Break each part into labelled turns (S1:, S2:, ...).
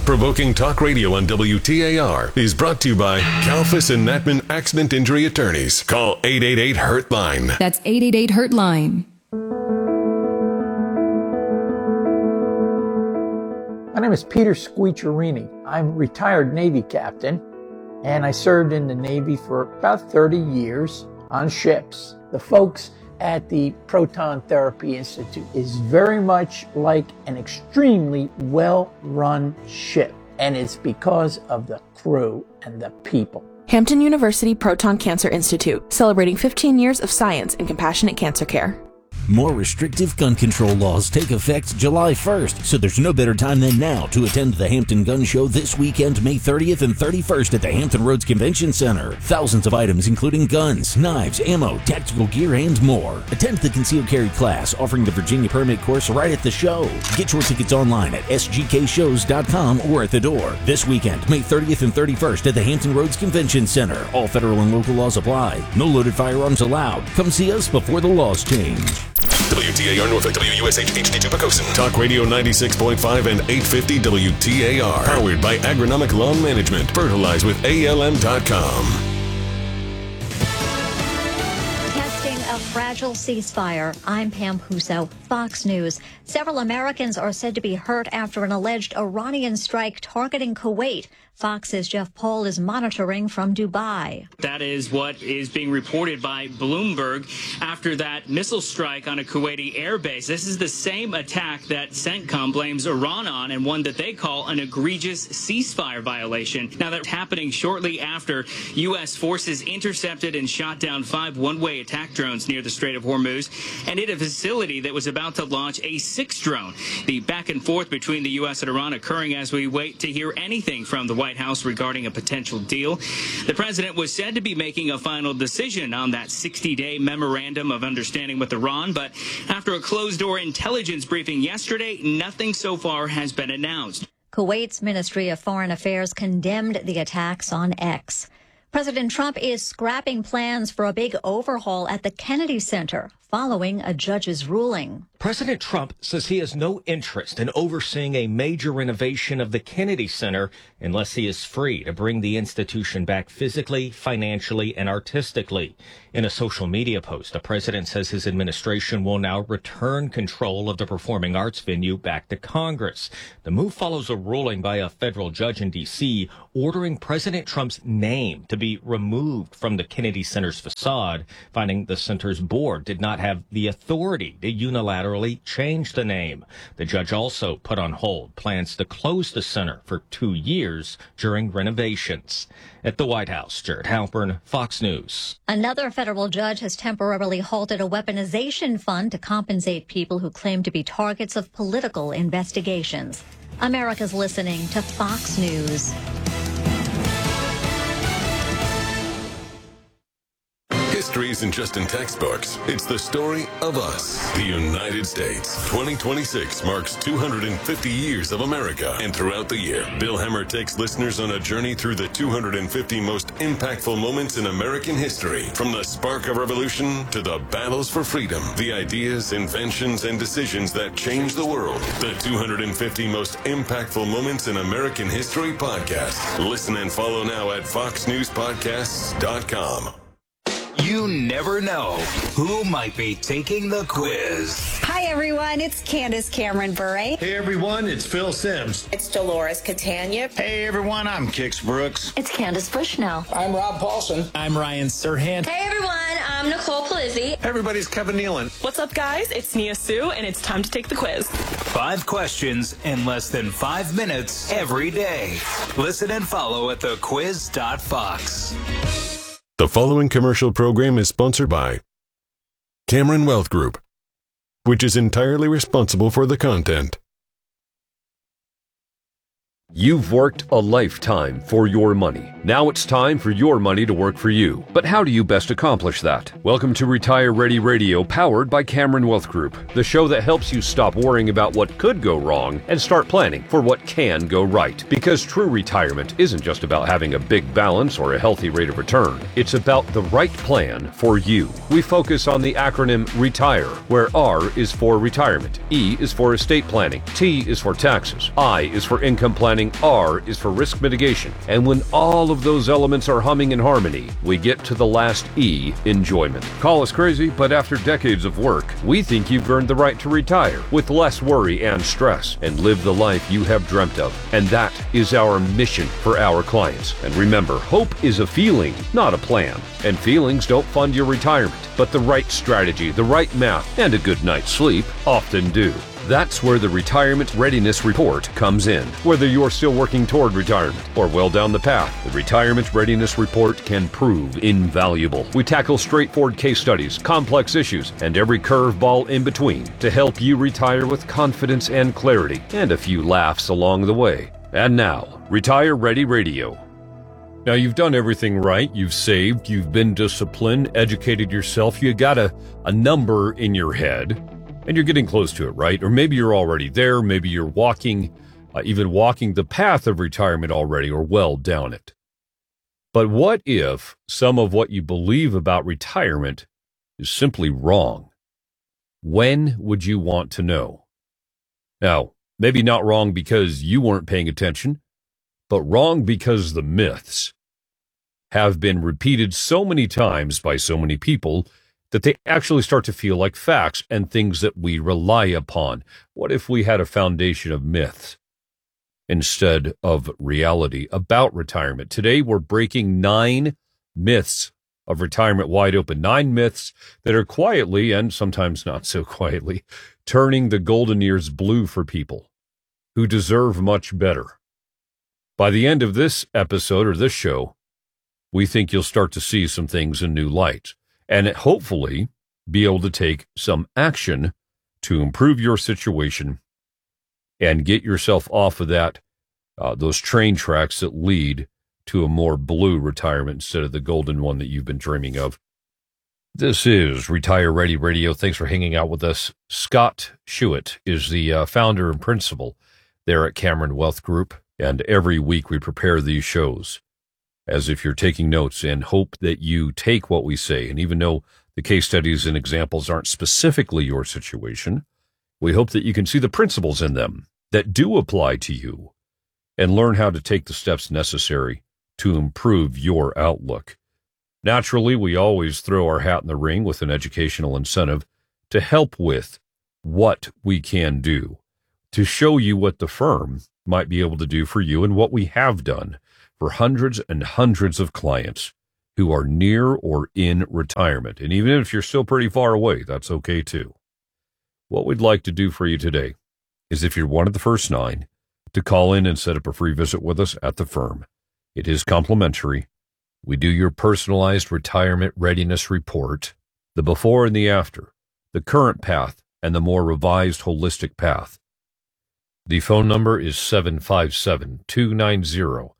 S1: thought-provoking talk radio on WTAR is brought to you by Kalfas and Natman Accident Injury Attorneys. Call 888-HURT-LINE.
S2: That's 888-HURT-LINE.
S3: My name is Peter Squeacherini. I'm retired Navy captain, and I served in the Navy for about 30 years on ships. The folks at the Proton Therapy Institute is very much like an extremely well-run ship, and it's because of the crew and the people.
S4: Hampton University Proton Cancer Institute, celebrating 15 years of science and compassionate cancer care.
S5: More restrictive gun control laws take effect July 1st, so there's no better time than now to attend the Hampton Gun Show this weekend, May 30th and 31st at the Hampton Roads Convention Center. Thousands of items including guns, knives, ammo, tactical gear, and more. Attend the concealed carry class offering the Virginia Permit course right at the show. Get your tickets online at sgkshows.com or at the door. This weekend, May 30th and 31st at the Hampton Roads Convention Center. All federal and local laws apply. No loaded firearms allowed. Come see us before the laws change.
S1: WTAR Norfolk, WUSH HD2 Pocosin. Talk Radio 96.5 and 850 WTAR. Powered by Agronomic Lawn Management. Fertilize with ALM.com.
S6: Testing a fragile ceasefire. I'm Pam Huso, Fox News. Several Americans are said to be hurt after an alleged Iranian strike targeting Kuwait. Fox's Jeff Paul is monitoring from Dubai.
S7: That is what is being reported by Bloomberg after that missile strike on a Kuwaiti airbase. This is the same attack that CENTCOM blames Iran on, and one that they call an egregious ceasefire violation. Now, that's happening shortly after U.S. forces intercepted and shot down 5 one-way attack drones near the Strait of Hormuz and hit a facility that was about to launch a 6th drone. The back and forth between the U.S. and Iran occurring as we wait to hear anything from the White House regarding a potential deal. The president was said to be making a final decision on that 60-day memorandum of understanding with Iran, but after a closed-door intelligence briefing yesterday, nothing so far has been announced.
S6: Kuwait's Ministry of Foreign Affairs condemned the attacks on X. President Trump is scrapping plans for a big overhaul at the Kennedy Center following a judge's ruling.
S8: President Trump says he has no interest in overseeing a major renovation of the Kennedy Center unless he is free to bring the institution back physically, financially, and artistically. In a social media post, the president says his administration will now return control of the performing arts venue back to Congress. The move follows a ruling by a federal judge in D.C. ordering President Trump's name to be removed from the Kennedy Center's facade, finding the center's board did not have the authority to unilaterally change the name. The judge also put on hold plans to close the center for 2 years during renovations. At the White House, Jared Halpern, Fox News.
S6: Another federal judge has temporarily halted a weaponization fund to compensate people who claim to be targets of political investigations. America's listening to Fox News.
S1: History isn't just in textbooks. It's the story of us, the United States. 2026 marks 250 years of America. And throughout the year, Bill Hemmer takes listeners on a journey through the 250 most impactful moments in American history. From the spark of revolution to the battles for freedom, the ideas, inventions, and decisions that changed the world. The 250 most impactful moments in American history podcast. Listen and follow now at foxnewspodcasts.com.
S9: You never know who might be taking the quiz.
S10: Hi, everyone. It's Candace Cameron Bure.
S11: Hey, everyone. It's Phil Sims.
S12: It's Dolores Catania.
S13: Hey, everyone. I'm Kix Brooks.
S14: It's Candace Bushnell.
S15: I'm Rob Paulson.
S16: I'm Ryan Serhant.
S17: Hey, everyone. I'm Nicole Palizzi.
S13: Everybody's Kevin Nealon.
S18: What's up, guys? It's Nia Sue, and it's time to take the quiz.
S9: 5 questions in less than 5 minutes every day. Listen and follow at thequiz.fox.
S1: The following commercial program is sponsored by Cameron Wealth Group, which is entirely responsible for the content.
S19: You've worked a lifetime for your money. Now it's time for your money to work for you. But how do you best accomplish that? Welcome to Retire Ready Radio, powered by Cameron Wealth Group, the show that helps you stop worrying about what could go wrong and start planning for what can go right. Because true retirement isn't just about having a big balance or a healthy rate of return. It's about the right plan for you. We focus on the acronym RETIRE, where R is for retirement, E is for estate planning, T is for taxes, I is for income planning, planning, R is for risk mitigation. And when all of those elements are humming in harmony, we get to the last E, enjoyment. Call us crazy, but after decades of work, we think you've earned the right to retire with less worry and stress and live the life you have dreamt of. And that is our mission for our clients. And remember, hope is a feeling, not a plan. And feelings don't fund your retirement, but the right strategy, the right math, and a good night's sleep often do. That's where the Retirement Readiness Report comes in. Whether you're still working toward retirement or well down the path, the Retirement Readiness Report can prove invaluable. We tackle straightforward case studies, complex issues, and every curveball in between to help you retire with confidence and clarity, and a few laughs along the way. And now, Retire Ready Radio. Now, you've done everything right. You've saved, you've been disciplined, educated yourself. You got a number in your head. And you're getting close to it, right? Or maybe you're already there. Maybe you're walking the path of retirement already, or well down it. But what if some of what you believe about retirement is simply wrong? When would you want to know? Now, maybe not wrong because you weren't paying attention, but wrong because the myths have been repeated so many times by so many people that they actually start to feel like facts and things that we rely upon. What if we had a foundation of myths instead of reality about retirement? Today, we're breaking 9 myths of retirement wide open. 9 myths that are quietly, and sometimes not so quietly, turning the golden years blue for people who deserve much better. By the end of this episode or this show, we think you'll start to see some things in new light, and hopefully be able to take some action to improve your situation and get yourself off of that, those train tracks that lead to a more blue retirement instead of the golden one that you've been dreaming of. This is Retire Ready Radio. Thanks for hanging out with us. Scott Schuett is the founder and principal there at Cameron Wealth Group, and every week we prepare these shows as if you're taking notes, and hope that you take what we say. And even though the case studies and examples aren't specifically your situation, we hope that you can see the principles in them that do apply to you and learn how to take the steps necessary to improve your outlook. Naturally, we always throw our hat in the ring with an educational incentive to help with what we can do, to show you what the firm might be able to do for you and what we have done for hundreds and hundreds of clients who are near or in retirement. And even if you're still pretty far away, that's okay too. What we'd like to do for you today is, if you're one of the first 9, to call in and set up a free visit with us at the firm. It is complimentary. We do your personalized retirement readiness report, the before and the after, the current path, and the more revised holistic path. The phone number is 757-290-7714,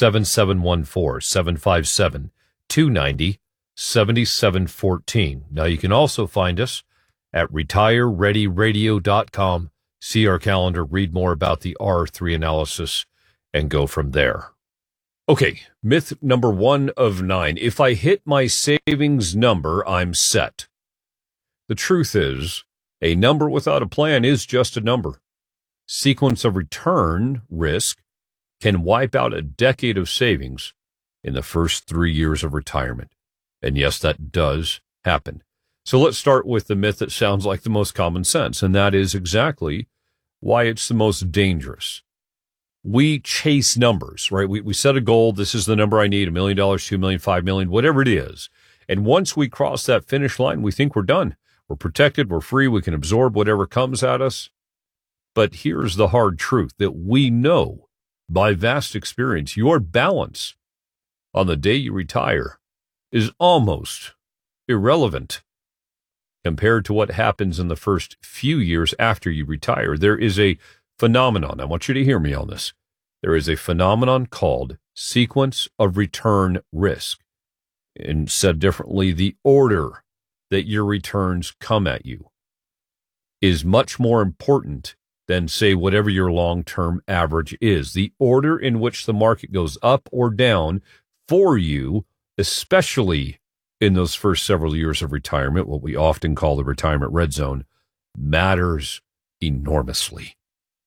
S19: 757-290-7714. Now, you can also find us at retirereadyradio.com, see our calendar, read more about the R3 analysis, and go from there. Okay, myth number 1 of 9. If I hit my savings number, I'm set. The truth is, a number without a plan is just a number. Sequence of return risk can wipe out a decade of savings in the first 3 years of retirement. And yes, that does happen. So let's start with the myth that sounds like the most common sense, and that is exactly why it's the most dangerous. We chase numbers, right? We set a goal. This is the number I need, $1 million, $2 million, $5 million, whatever it is. And once we cross that finish line, we think we're done. We're protected. We're free. We can absorb whatever comes at us. But here's the hard truth that we know by vast experience. Your balance on the day you retire is almost irrelevant compared to what happens in the first few years after you retire. There is a phenomenon. I want you to hear me on this. There is a phenomenon called sequence of return risk. And said differently, the order that your returns come at you is much more important than, say, whatever your long-term average is. The order in which the market goes up or down for you, especially in those first several years of retirement, what we often call the retirement red zone, matters enormously.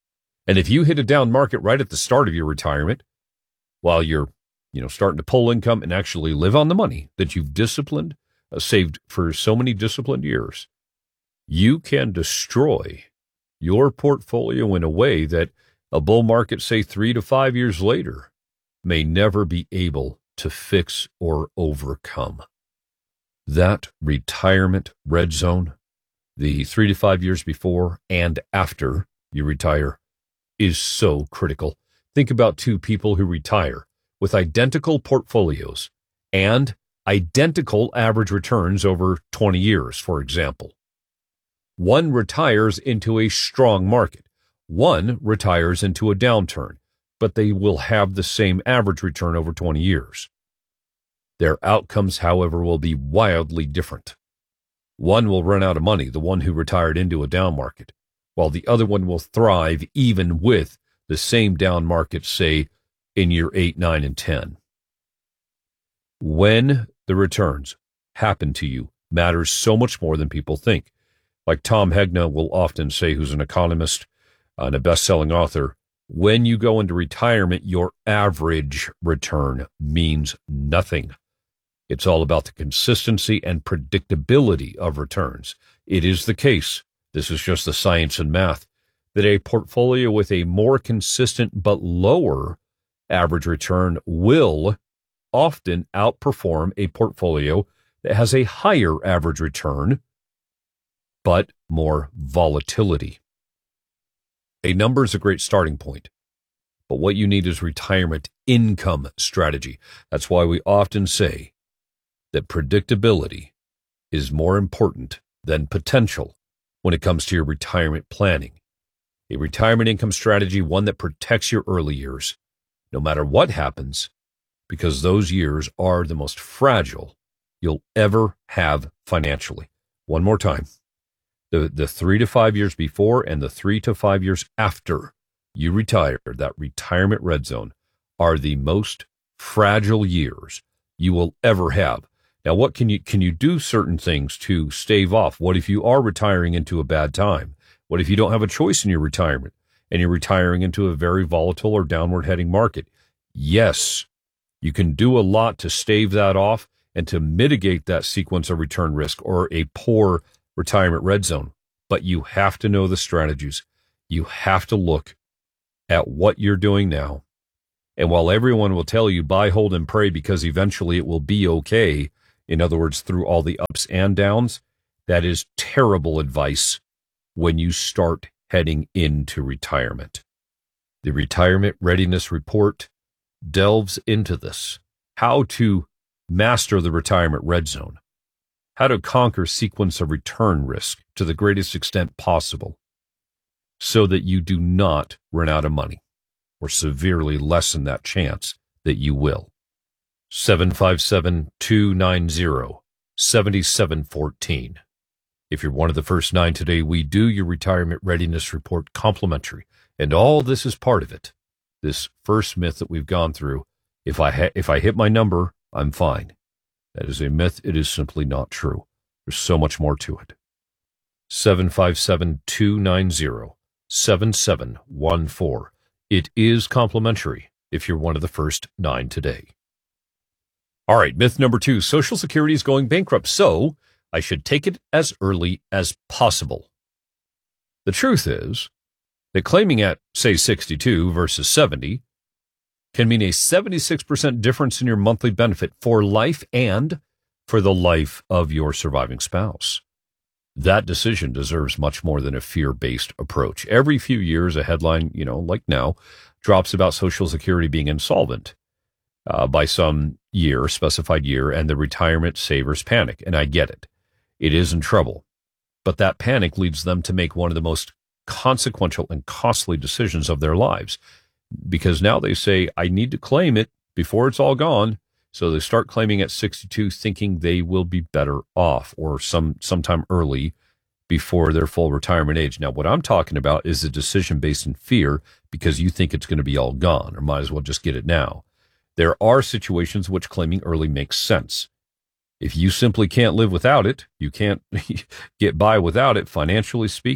S19: And if you hit a down market right at the start of your retirement, while you're, starting to pull income and actually live on the money that you've disciplined, saved for so many disciplined years, you can destroy your portfolio in a way that a bull market, say 3 to 5 years later, may never be able to fix or overcome. That retirement red zone, the 3 to 5 years before and after you retire, is so critical. Think about two people who retire with identical portfolios and identical average returns over 20 years, for example. One retires into a strong market. One retires into a downturn, but they will have the same average return over 20 years. Their outcomes, however, will be wildly different. One will run out of money, the one who retired into a down market, while the other one will thrive even with the same down market, say, in year 8, 9, and 10. When the returns happen to you matters so much more than people think. Like Tom Hegna will often say, who's an economist and a best-selling author, when you go into retirement, your average return means nothing. It's all about the consistency and predictability of returns. It is the case, this is just the science and math, that a portfolio with a more consistent but lower average return will often outperform a portfolio that has a higher average return but more volatility. A number is a great starting point, but what you need is retirement income strategy. That's why we often say that predictability is more important than potential when it comes to your retirement planning. A retirement income strategy, one that protects your early years, no matter what happens, because those years are the most fragile you'll ever have financially. One more time. The 3 to 5 years before and the 3 to 5 years after you retire, that retirement red zone, are the most fragile years you will ever have. Now, what can you do certain things to stave off? What if you are retiring into a bad time? What if you don't have a choice in your retirement and you're retiring into a very volatile or downward heading market? Yes, you can do a lot to stave that off and to mitigate that sequence of return risk or a poor retirement red zone. But you have to know the strategies. You have to look at what you're doing now. And while everyone will tell you buy, hold, and pray because eventually it will be okay, in other words, through all the ups and downs, that is terrible advice when you start heading into retirement. The Retirement Readiness Report delves into this, how to master the retirement red zone, how to conquer sequence of return risk to the greatest extent possible so that you do not run out of money or severely lessen that chance that you will. 757-290-7714. If you're one of the first 9 today, we do your Retirement Readiness Report complimentary, and all this is part of it. This first myth that we've gone through, if I hit my number, I'm fine. That is a myth. It is simply not true. There's so much more to it. 757-290-7714. It is complimentary if you're one of the first 9 today. All right, myth number 2, Social Security is going bankrupt, so I should take it as early as possible. The truth is that claiming at, say, 62 versus 70 can mean a 76% difference in your monthly benefit for life and for the life of your surviving spouse. That decision deserves much more than a fear-based approach. Every few years, a headline, like now, drops about Social Security being insolvent by some year, specified year, and the retirement savers panic. And I get it. It is in trouble. But that panic leads them to make one of the most consequential and costly decisions of their lives. Because now they say, I need to claim it before it's all gone. So they start claiming at 62, thinking they will be better off or sometime early before their full retirement age. Now, what I'm talking about is a decision based in fear because you think it's going to be all gone or might as well just get it now. There are situations which claiming early makes sense. If you simply can't live without it, you can't get by without it, financially speaking,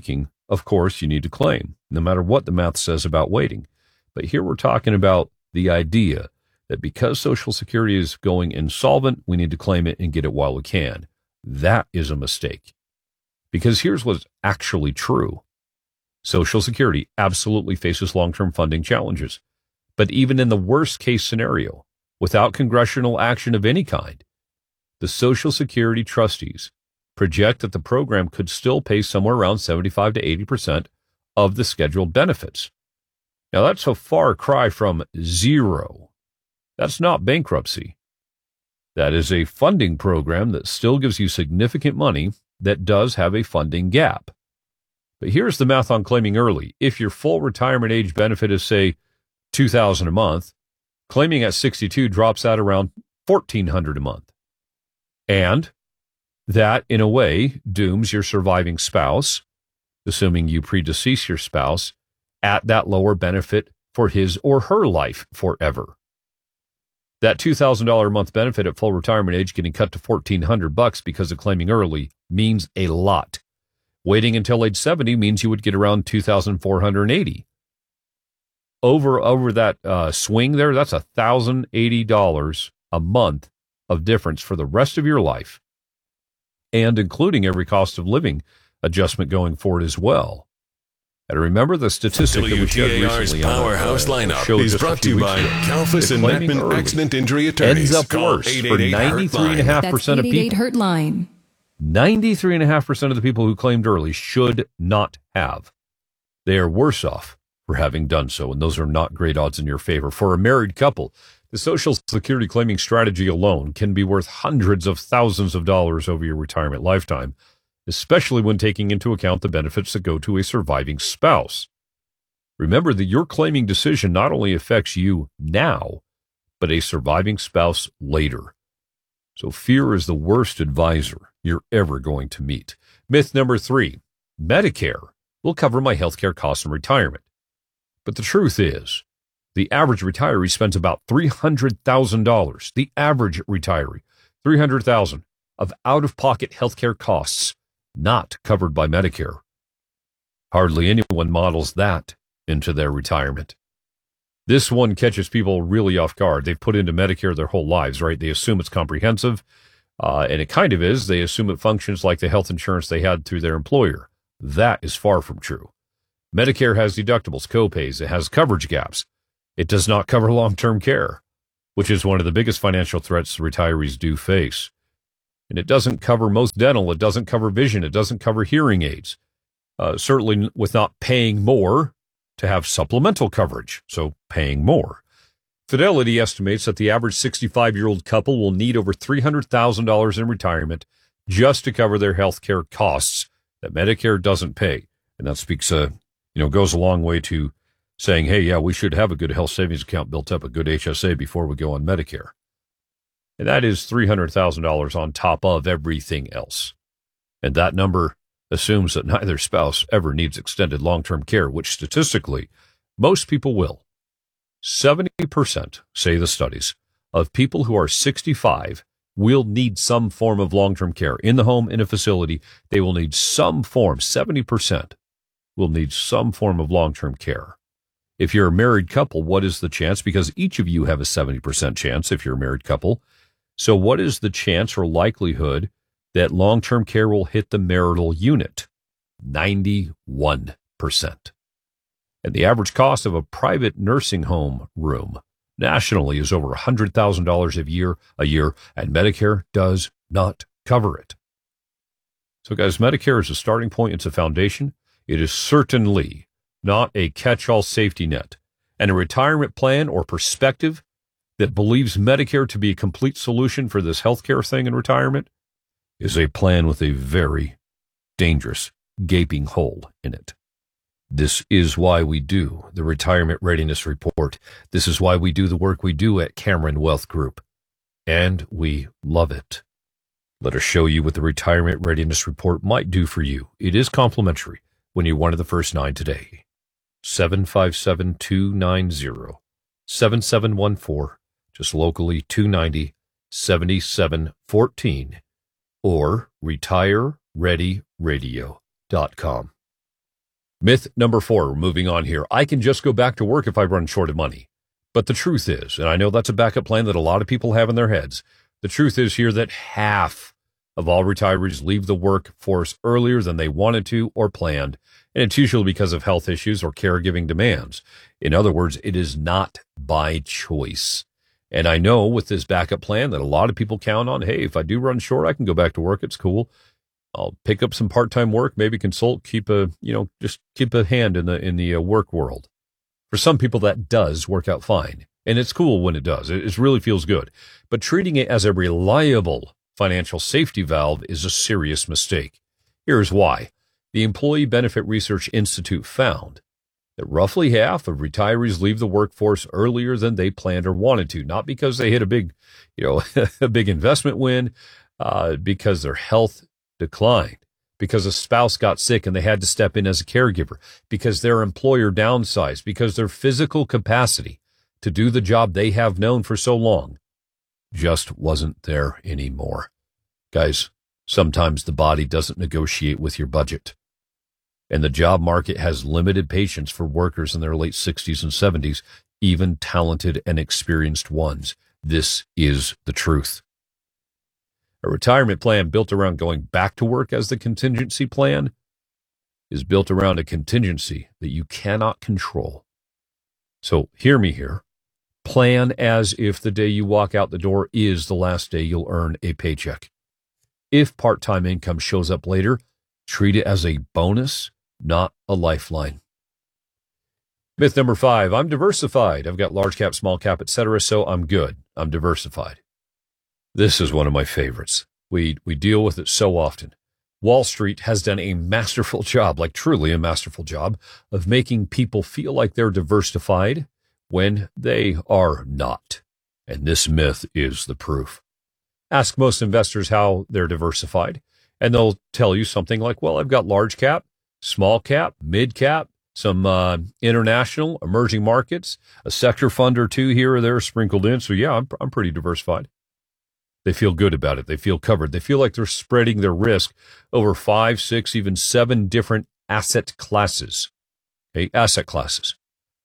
S19: of course, you need to claim, no matter what the math says about waiting. But here we're talking about the idea that because Social Security is going insolvent, we need to claim it and get it while we can. That is a mistake. Because here's what's actually true. Social Security absolutely faces long-term funding challenges. But even in the worst-case scenario, without congressional action of any kind, the Social Security trustees project that the program could still pay somewhere around 75 to 80% of the scheduled benefits. Now, that's a far cry from zero. That's not bankruptcy. That is a funding program that still gives you significant money that does have a funding gap. But here's the math on claiming early. If your full retirement age benefit is, say, $2,000 a month, claiming at 62 drops out around $1,400 a month. And that, in a way, dooms your surviving spouse, assuming you predecease your spouse, at that lower benefit for his or her life forever. That $2,000 a month benefit at full retirement age getting cut to $1,400 because of claiming early means a lot. Waiting until age 70 means you would get around $2,480. Over that swing there, that's $1,080 a month of difference for the rest of your life, and including every cost of living adjustment going forward as well. And remember the statistic that we shared recently
S1: Powerhouse lineup is brought to you by Kalfas and Neckman Accident Injury Attorneys.
S19: Ends up worse for 93.5% of people.
S2: Hurt line.
S19: 93.5% of the people who claimed early should not have. They are worse off for having done so, and those are not great odds in your favor. For a married couple, the Social Security claiming strategy alone can be worth hundreds of thousands of dollars over your retirement lifetime, especially when taking into account the benefits that go to a surviving spouse. Remember that your claiming decision not only affects you now, but a surviving spouse later. So fear is the worst advisor you're ever going to meet. Myth number 3, Medicare will cover my healthcare costs in retirement. But the truth is, the average retiree spends about $300,000. The average retiree, $300,000 of out-of-pocket healthcare costs not covered by Medicare. Hardly anyone models that into their retirement. This one catches people really off guard. They've put into Medicare their whole lives, right? They assume it's comprehensive, and it kind of is. They assume it functions like the health insurance they had through their employer. That is far from true. Medicare has deductibles, copays, it has coverage gaps. It does not cover long-term care, which is one of the biggest financial threats retirees do face. And it doesn't cover most dental, it doesn't cover vision, it doesn't cover hearing aids. Certainly with not paying more to have supplemental coverage, so paying more. Fidelity estimates that the average 65-year-old couple will need over $300,000 in retirement just to cover their health care costs that Medicare doesn't pay. And that speaks, goes a long way to saying, hey, yeah, we should have a good health savings account built up, a good HSA before we go on Medicare. And that is $300,000 on top of everything else. And that number assumes that neither spouse ever needs extended long-term care, which statistically, most people will. 70%, say the studies, of people who are 65 will need some form of long-term care. In the home, in a facility, they will need some form. 70% will need some form of long-term care. If you're a married couple, what is the chance? Because each of you have a 70% chance if you're a married couple. So what is the chance or likelihood that long-term care will hit the marital unit? 91%. And the average cost of a private nursing home room nationally is over $100,000 a year, and Medicare does not cover it. So guys, Medicare is a starting point. It's a foundation. It is certainly not a catch-all safety net. And a retirement plan or perspective that believes Medicare to be a complete solution for this healthcare thing in retirement is a plan with a very dangerous, gaping hole in it. This is why we do the Retirement Readiness Report. This is why we do the work we do at Cameron Wealth Group. And we love it. Let us show you what the Retirement Readiness Report might do for you. It is complimentary when you're one of the first 9 today. 757-290-7714, just locally 290-7714, or retirereadyradio.com. Myth number 4, we're moving on here. I can just go back to work if I run short of money. But the truth is, and I know that's a backup plan that a lot of people have in their heads, the truth is here that half of all retirees leave the workforce earlier than they wanted to or planned, and it's usually because of health issues or caregiving demands. In other words, it is not by choice. And I know with this backup plan that a lot of people count on, hey, if I do run short, I can go back to work. It's cool. I'll pick up some part-time work, maybe consult, just keep a hand in the work world. For some people, that does work out fine. And it's cool when it does. It really feels good. But treating it as a reliable financial safety valve is a serious mistake. Here's why. The Employee Benefit Research Institute found that roughly half of retirees leave the workforce earlier than they planned or wanted to, not because they hit a big, a big investment win, because their health declined, because a spouse got sick and they had to step in as a caregiver, because their employer downsized, because their physical capacity to do the job they have known for so long just wasn't there anymore. Guys, sometimes the body doesn't negotiate with your budget. And the job market has limited patience for workers in their late 60s and 70s, even talented and experienced ones. This is the truth. A retirement plan built around going back to work as the contingency plan is built around a contingency that you cannot control. So hear me here. Plan as if the day you walk out the door is the last day you'll earn a paycheck. If part-time income shows up later, treat it as a bonus, not a lifeline. Myth number 5, I'm diversified. I've got large cap, small cap, etc., so I'm good. I'm diversified. This is one of my favorites. We deal with it so often. Wall Street has done a masterful job, like truly a masterful job, of making people feel like they're diversified when they are not. And this myth is the proof. Ask most investors how they're diversified, and they'll tell you something like, well, I've got large cap, small cap, mid cap, some international, emerging markets, a sector fund or two here or there sprinkled in. So yeah, I'm pretty diversified. They feel good about it. They feel covered. They feel like they're spreading their risk over 5, 6, even 7 different asset classes. Okay, asset classes.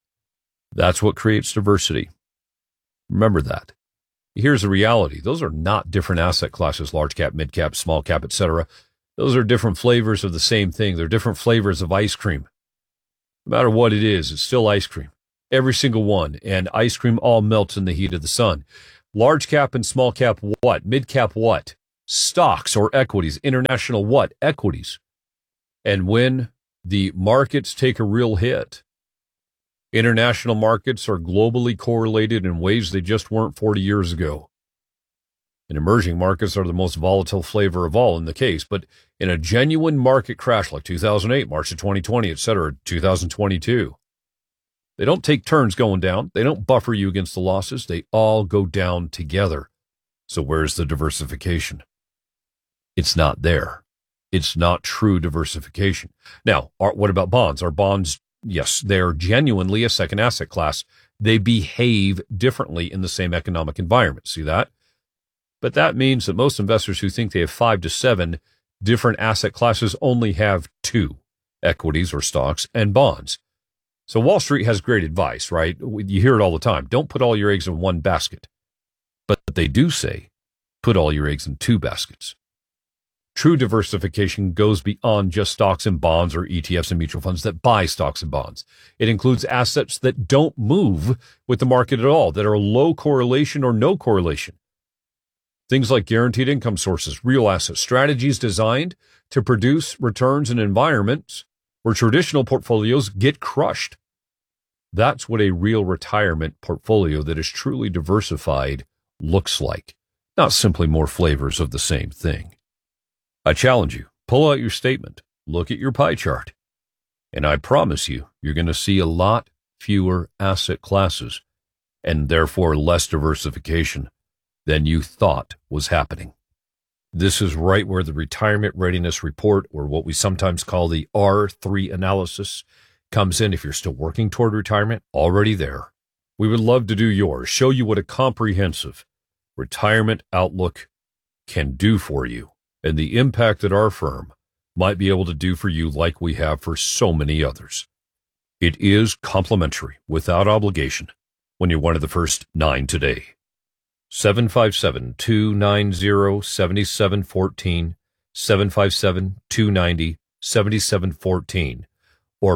S19: That's what creates diversity. Remember that. Here's the reality. Those are not different asset classes, large cap, mid cap, small cap, etc. Those are different flavors of the same thing. They're different flavors of ice cream. No matter what it is, it's still ice cream. Every single one. And ice cream all melts in the heat of the sun. Large cap and small cap what? Mid cap what? Stocks or equities. International what? Equities. And when the markets take a real hit, international markets are globally correlated in ways they just weren't 40 years ago. And emerging markets are the most volatile flavor of all in the case. But in a genuine market crash like 2008, March of 2020, etc., 2022, they don't take turns going down. They don't buffer you against the losses. They all go down together. So where's the diversification? It's not there. It's not true diversification. Now, what about bonds? Are bonds, yes, they're genuinely a second asset class. They behave differently in the same economic environment. See that? But that means that most investors who think they have 5 to 7 different asset classes only have 2, equities or stocks and bonds. So Wall Street has great advice, right? You hear it all the time. Don't put all your eggs in one basket. But they do say, put all your eggs in 2 baskets. True diversification goes beyond just stocks and bonds or ETFs and mutual funds that buy stocks and bonds. It includes assets that don't move with the market at all, that are low correlation or no correlation. Things like guaranteed income sources, real asset strategies designed to produce returns in environments where traditional portfolios get crushed. That's what a real retirement portfolio that is truly diversified looks like, not simply more flavors of the same thing. I challenge you, pull out your statement, look at your pie chart, and I promise you, you're going to see a lot fewer asset classes and therefore less diversification than you thought was happening. This is right where the Retirement Readiness Report, or what we sometimes call the R3 analysis, comes in. If you're still working toward retirement, already there. We would love to do yours, show you what a comprehensive retirement outlook can do for you and the impact that our firm might be able to do for you like we have for so many others. It is complimentary, without obligation, when you're one of the first 9 today. 757-290-7714, 757-290-7714, or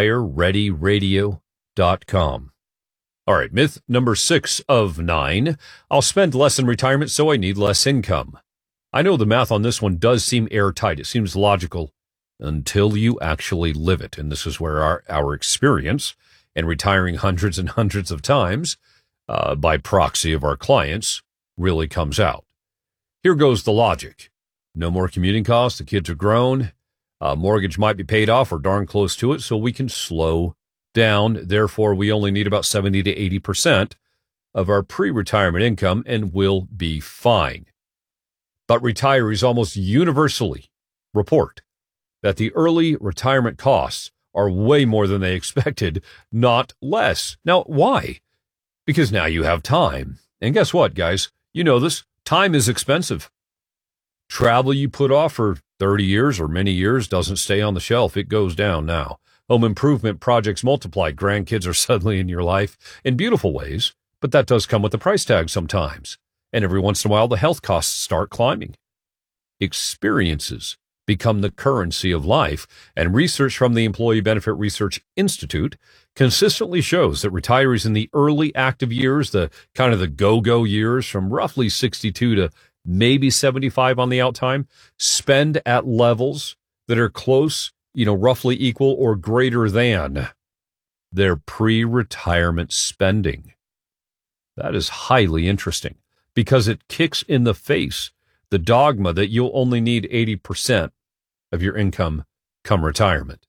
S19: retirereadyradio.com. All right, myth number 6 of 9. I'll spend less in retirement, so I need less income. I know the math on this one does seem airtight. It seems logical until you actually live it. And this is where our experience in retiring hundreds and hundreds of times by proxy of our clients really comes out. Here goes the logic. No more commuting costs. The kids are grown. Mortgage might be paid off or darn close to it, so we can slow down. Therefore, we only need about 70 to 80% of our pre-retirement income and we'll be fine. But retirees almost universally report that the early retirement costs are way more than they expected, not less. Now, why? Because now you have time. And guess what, guys? You know this. Time is expensive. Travel you put off for 30 years or many years doesn't stay on the shelf. It goes down now. Home improvement projects multiply. Grandkids are suddenly in your life in beautiful ways, but that does come with a price tag sometimes. And every once in a while, the health costs start climbing. Experiences become the currency of life, and research from the Employee Benefit Research Institute consistently shows that retirees in the early active years, the kind of the go-go years from roughly 62 to maybe 75 on the out time, spend at levels that are close, roughly equal or greater than their pre-retirement spending. That is highly interesting because it kicks in the face the dogma that you'll only need 80% of your income come retirement.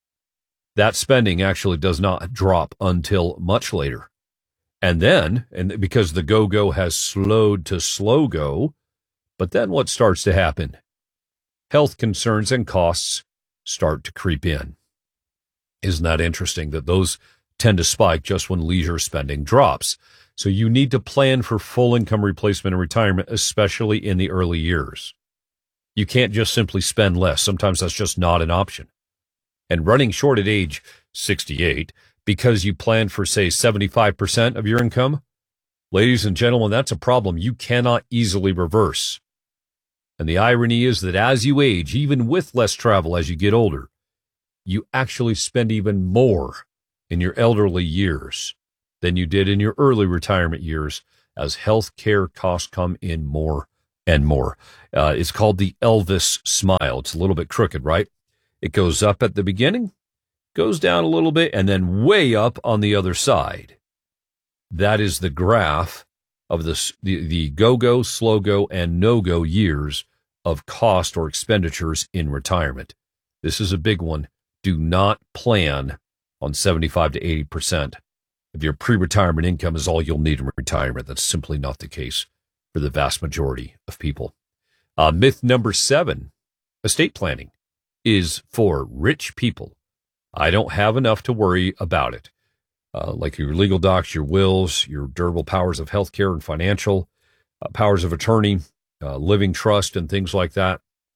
S19: That spending actually does not drop until much later. And because the go-go has slowed to slow go, but then what starts to happen? Health concerns and costs start to creep in. Isn't that interesting that those tend to spike just when leisure spending drops? So you need to plan for full income replacement in retirement, especially in the early years. You can't just simply spend less. Sometimes that's just not an option. And running short at age 68 because you plan for, say, 75% of your income, ladies and gentlemen, that's a problem you cannot easily reverse. And the irony is that as you age, even with less travel as you get older, you actually spend even more in your elderly years than you did in your early retirement years as health care costs come in more and more. It's called the Elvis smile. It's a little bit crooked, right? It goes up at the beginning, goes down a little bit, and then way up on the other side. That is the graph of the go-go, slow-go, and no-go years of cost or expenditures in retirement. This is a big one. Do not plan on 75 to 80% of your pre-retirement income is all you'll need in retirement. That's simply not the case for the vast majority of people. Myth number 7, estate planning is for rich people. I don't have enough to worry about it. Like your legal docs, your wills, your durable powers of healthcare and financial powers of attorney, living trust and things like that.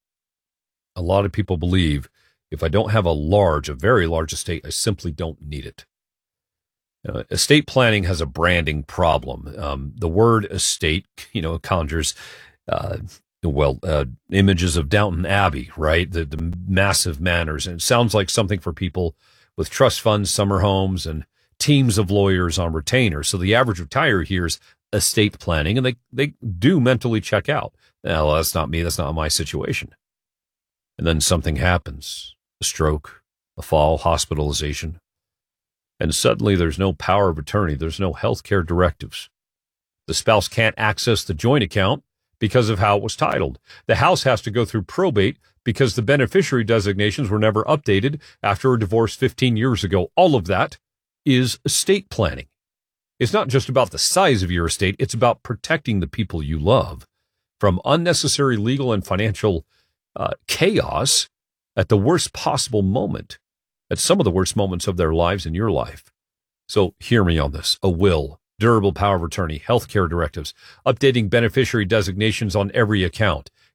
S19: A lot of people believe if I don't have a very large estate, I simply don't need it. Estate planning has a branding problem. The word estate, conjures, images of Downton Abbey, right? The massive manors. And it sounds like something for people with trust funds, summer homes, and teams of lawyers on retainer. So the average retiree hears estate planning, and they do mentally check out. Well, that's not me. That's not my situation. And then something happens, a stroke, a fall, hospitalization. And suddenly there's no power of attorney. There's no health care directives. The spouse can't access the joint account because of how it was titled. The house has to go through probate because the beneficiary designations were never updated after a divorce 15 years ago. All of that is estate planning. It's not just about the size of your estate. It's about protecting the people you love from unnecessary legal and financial chaos at the worst possible moment, at some of the worst moments of their lives in your life. So hear me on this. A will, durable power of attorney, healthcare directives, updating beneficiary designations on every account.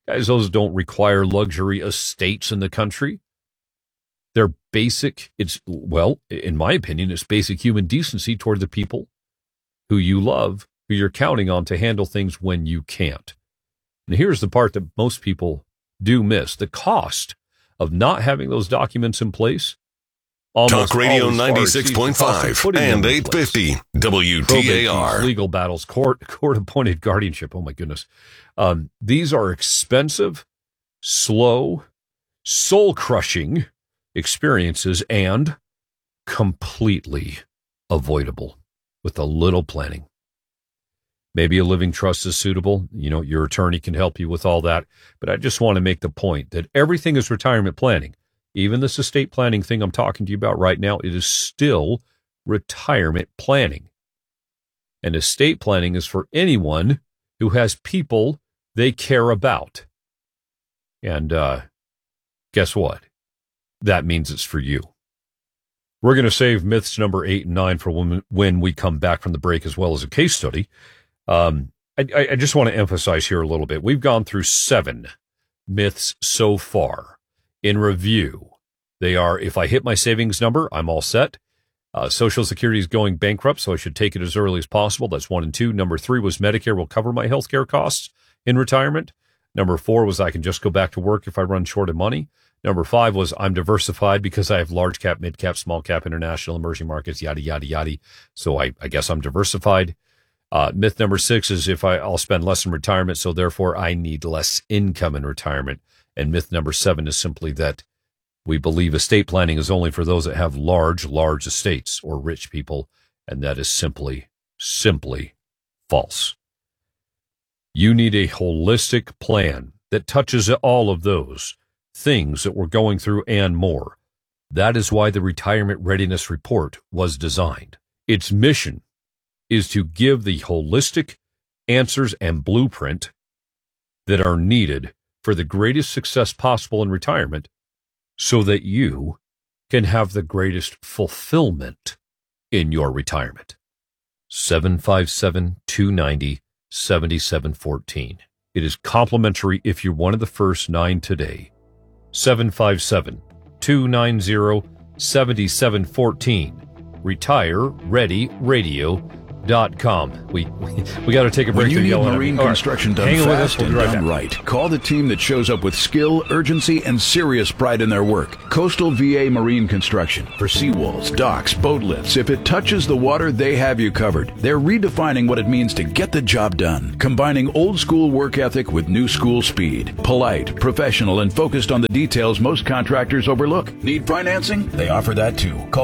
S19: Guys, those don't require luxury estates in the country. They're basic. In my opinion, it's basic human decency toward the people who you love, who you're counting on to handle things when you can't. And here's the part that most people do miss. The cost of not having those documents in place.
S1: Talk Radio 96.5 and 850 WTAR.
S19: Legal battles, court-appointed guardianship. Oh, my goodness. These are expensive, slow, soul-crushing experiences and completely avoidable with a little planning. Maybe a living trust is suitable. Your attorney can help you with all that. But I just want to make the point that everything is retirement planning. Even this estate planning thing I'm talking to you about right now, it is still retirement planning. And estate planning is for anyone who has people they care about. And guess what? That means it's for you. We're going to save myths number 8 and 9 for when we come back from the break, as well as a case study. I just want to emphasize here a little bit. We've gone through 7 myths so far. In review, they are, if I hit my savings number, I'm all set. Social Security is going bankrupt, so I should take it as early as possible. That's 1 and 2. Number 3 was Medicare will cover my health care costs in retirement. Number 4 was I can just go back to work if I run short of money. Number 5 was I'm diversified because I have large cap, mid cap, small cap, international, emerging markets, yada, yada, yada. So I guess I'm diversified. Myth number 6 is I'll spend less in retirement, so therefore I need less income in retirement. And myth number 7 is simply that we believe estate planning is only for those that have large estates or rich people, and that is simply false. You need a holistic plan that touches all of those things that we're going through and more. That is why the Retirement Readiness Report was designed. Its mission is to give the holistic answers and blueprint that are needed for the greatest success possible in retirement so that you can have the greatest fulfillment in your retirement. 757-290-7714. It is complimentary if you're one of the first 9 today. 757-290-7714. RetireReadyRadio.com. We got to take a break.
S14: When you need marine construction done fast and done right, call the team that shows up with skill, urgency, and serious pride in their work. Coastal VA Marine Construction. For seawalls, docks, boat lifts, if it touches the water, they have you covered. They're redefining what it means to get the job done, combining old school work ethic with new school speed. Polite, professional, and focused on the details most contractors overlook. Need financing? They offer that too. Call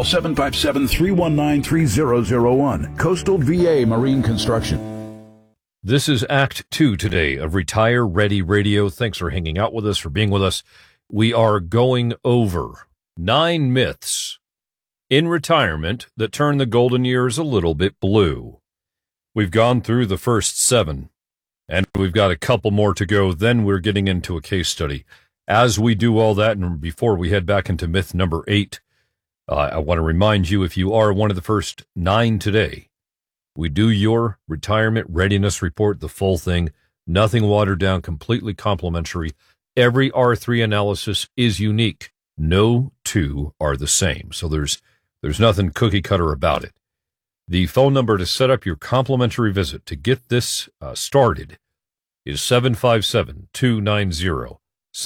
S14: 757-319-3001. Coastal VA Marine Construction.
S19: This is Act 2 today of Retire Ready Radio. Thanks for hanging out with us, for being with us. We are going over 9 myths in retirement that turn the golden years a little bit blue. We've gone through the first 7, and we've got a couple more to go. Then we're getting into a case study. As we do all that, and before we head back into myth number 8, I want to remind you, if you are one of the first 9 today, we do your retirement readiness report, the full thing, nothing watered down, completely complimentary. Every R3 analysis is unique. No 2 are the same. So there's nothing cookie cutter about it. The phone number to set up your complimentary visit to get this started is 757-290-7714,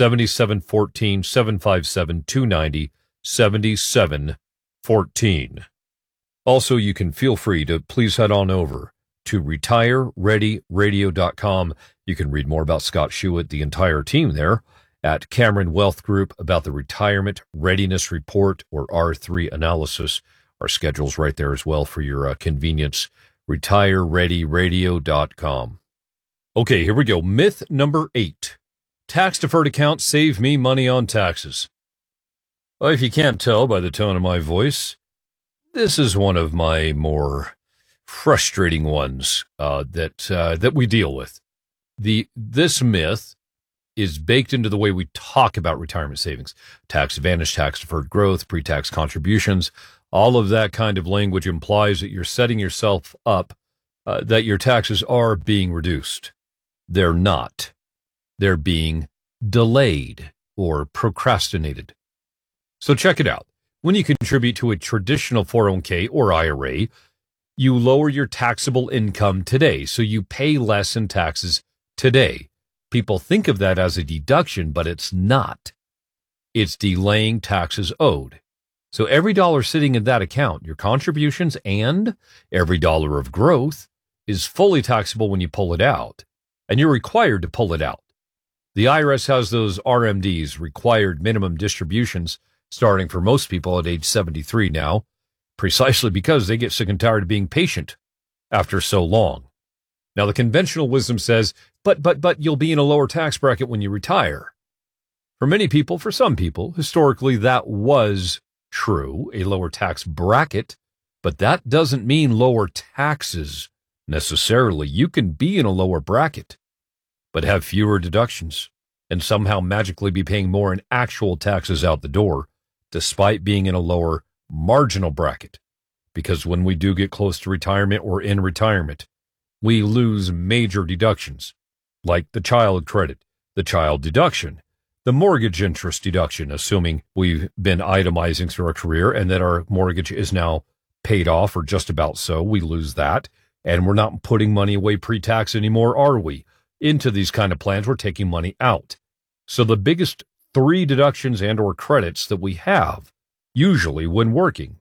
S19: 757-290-7714. Also, you can feel free to please head on over to RetireReadyRadio.com. You can read more about Scott Schuett, the entire team there, at Cameron Wealth Group about the Retirement Readiness Report or R3 analysis. Our schedule's right there as well for your convenience. RetireReadyRadio.com. Okay, here we go. Myth number 8. Tax-deferred accounts save me money on taxes. Well, if you can't tell by the tone of my voice, this is one of my more frustrating ones that we deal with. This myth is baked into the way we talk about retirement savings. Tax advantage, tax-deferred growth, pre-tax contributions, all of that kind of language implies that you're setting yourself up, that your taxes are being reduced. They're not.
S15: they're being delayed or procrastinated. So check it out. When you contribute to a traditional 401k or IRA, you lower your taxable income today, so you pay less in taxes today. People think of that as a deduction, but it's not. It's delaying taxes owed. So every dollar sitting in that account, your contributions and every dollar of growth is fully taxable when you pull it out, and you're required to pull it out. The IRS has those RMDs, required minimum distributions, starting for most people at age 73 now, precisely because they get sick and tired of being patient after so long. Now, the conventional wisdom says, but you'll be in a lower tax bracket when you retire. For many people, for some people, historically that was true, a lower tax bracket, but that doesn't mean lower taxes necessarily. You can be in a lower bracket, but have fewer deductions and somehow magically be paying more in actual taxes out the door, despite being in a lower marginal bracket. Because when we do get close to retirement or in retirement, we lose major deductions, like the child credit, the child deduction, the mortgage interest deduction, assuming we've been itemizing through our career and that our mortgage is now paid off or just about so. We lose that, and we're not putting money away pre-tax anymore, are we? Into these kind of plans, we're taking money out. So the biggest three deductions and or credits that we have, usually when working,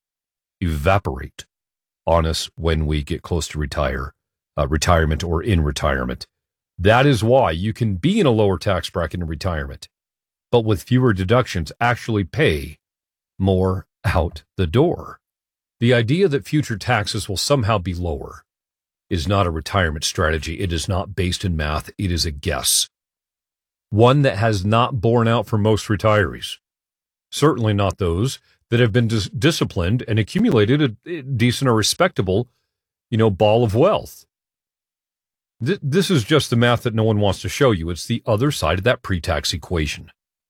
S15: evaporate on us when we get close to retirement or in retirement. That is why you can be in a lower tax bracket in retirement, but with fewer deductions actually pay more out the door. The idea that future taxes will somehow be lower is not a retirement strategy. It is not based in math. It is a guess. One that has not borne out for most retirees. Certainly not those that have been disciplined and accumulated a decent or respectable, ball of wealth. This is just the math that no one wants to show you. It's the other side of that pre-tax equation.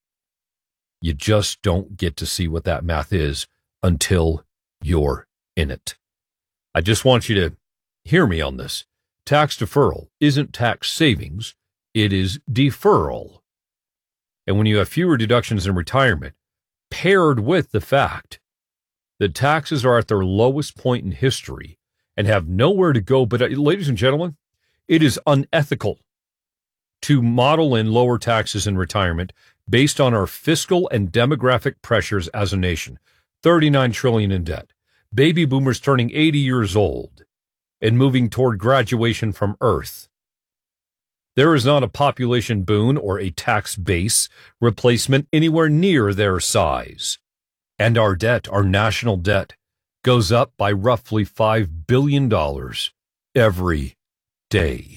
S15: You just don't get to see what that math is until you're in it. I just want you to hear me on this. Tax deferral isn't tax savings. It is deferral. And when you have fewer deductions in retirement, paired with the fact that taxes are at their lowest point in history and have nowhere to go, but ladies and gentlemen, it is unethical to model in lower taxes in retirement based on our fiscal and demographic pressures as a nation. $39 trillion in debt, baby boomers turning 80 years old and moving toward graduation from Earth. There is not a population boon or a tax base replacement anywhere near their size. And our debt, our national debt, goes up by roughly $5 billion every day.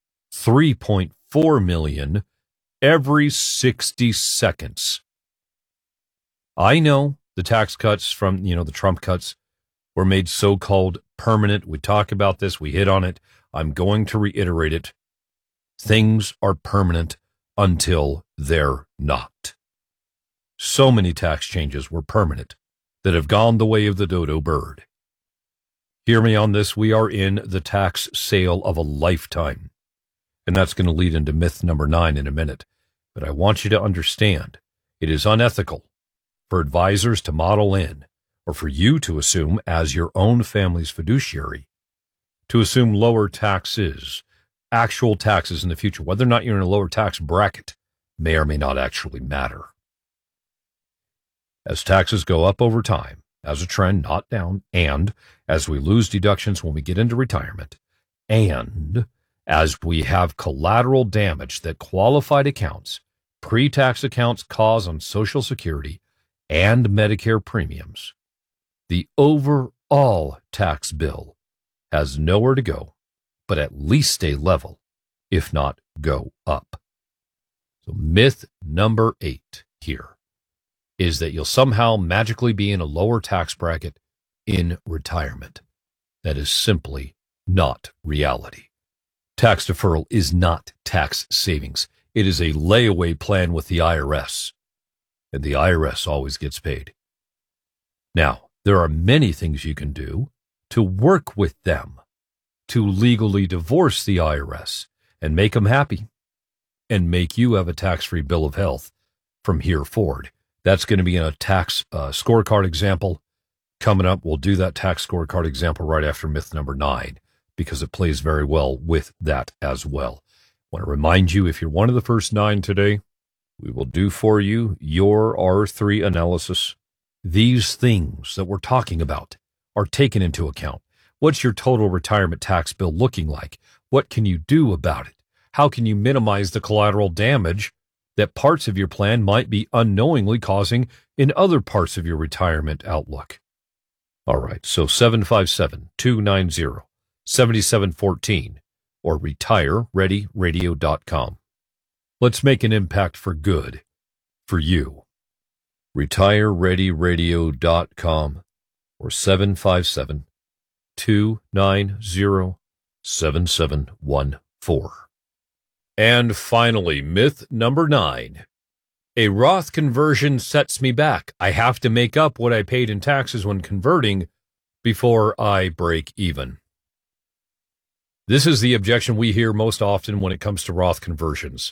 S15: 3.4 million every 60 seconds. I know the tax cuts from, the Trump cuts were made so-called permanent. We talk about this. We hit on it. I'm going to reiterate it. Things are permanent until they're not. So many tax changes were permanent that have gone the way of the dodo bird. Hear me on this. We are in the tax sale of a lifetime. And that's going to lead into myth number 9 in a minute. But I want you to understand, it is unethical for advisors to model in, or for you to assume as your own family's fiduciary, to assume lower taxes, actual taxes in the future. Whether or not you're in a lower tax bracket may or may not actually matter. As taxes go up over time, as a trend, not down, and as we lose deductions when we get into retirement, and as we have collateral damage that qualified accounts, pre-tax accounts cause on Social Security and Medicare premiums, the overall tax bill has nowhere to go but at least stay level, if not go up. So myth number 8 here is that you'll somehow magically be in a lower tax bracket in retirement. That is simply not reality. Tax deferral is not tax savings. It is a layaway plan with the IRS, and the IRS always gets paid. Now, there are many things you can do to work with them to legally divorce the IRS and make them happy. and make you have a tax-free bill of health from here forward. That's going to be in a tax scorecard example coming up. We'll do that tax scorecard example right after myth number 9 because it plays very well with that as well. I want to remind you, if you're one of the first 9 today, we will do for you your R3 analysis. These things that we're talking about are taken into account. What's your total retirement tax bill looking like? What can you do about it? How can you minimize the collateral damage that parts of your plan might be unknowingly causing in other parts of your retirement outlook? All right, so 757-290-7714 or retirereadyradio.com. Let's make an impact for good for you. retirereadyradio.com or 757-290-7714. And finally, myth number 9. A Roth conversion sets me back. I have to make up what I paid in taxes when converting before I break even. This is the objection we hear most often when it comes to Roth conversions.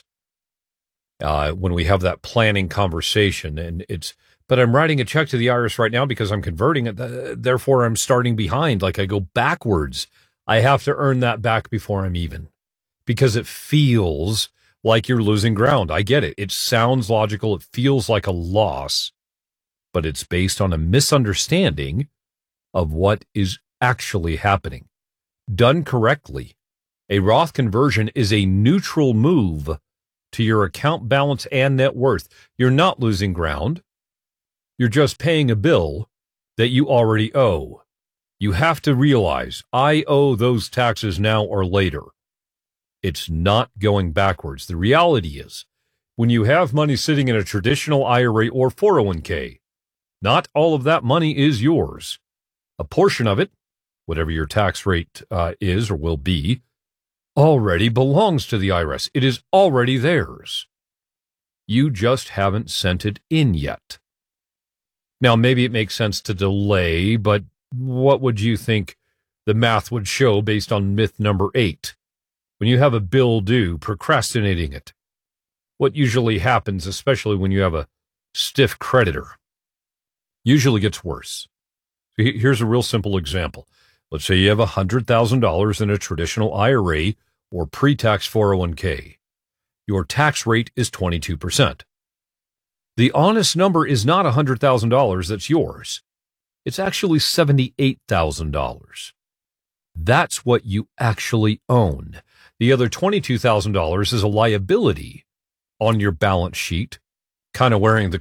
S15: When we have that planning conversation, and but I'm writing a check to the IRS right now because I'm converting it, therefore I'm starting behind, like I go backwards. I have to earn that back before I'm even, because it feels like you're losing ground. I get it. It sounds logical. It feels like a loss, but it's based on a misunderstanding of what is actually happening. Done correctly, a Roth conversion is a neutral move to your account balance and net worth. You're not losing ground. You're just paying a bill that you already owe. You have to realize, I owe those taxes now or later. It's not going backwards. The reality is, when you have money sitting in a traditional IRA or 401k, not all of that money is yours. A portion of it, whatever your tax rate is or will be, already belongs to the IRS. It is already theirs. You just haven't sent it in yet. Now, maybe it makes sense to delay, but what would you think the math would show based on myth number 8? When you have a bill due, procrastinating it, what usually happens, especially when you have a stiff creditor, usually gets worse. Here's a real simple example. Let's say you have $100,000 in a traditional IRA or pre-tax 401k. Your tax rate is 22%. The honest number is not $100,000 that's yours. It's actually $78,000. That's what you actually own. The other $22,000 is a liability on your balance sheet, kind of wearing the